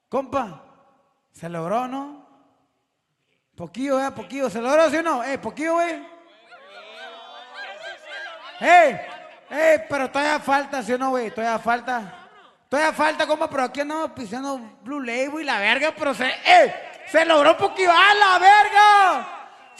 Compa, ¿se logró, no? Poquillo, poquillo. ¿Se logró, sí o no? Poquillo, güey. Pero todavía falta, ¿sí o no, güey? Todavía falta. Todavía falta, compa, pero aquí andamos pisando Blue Label y la verga, pero se logró poquillo. ¡A la verga!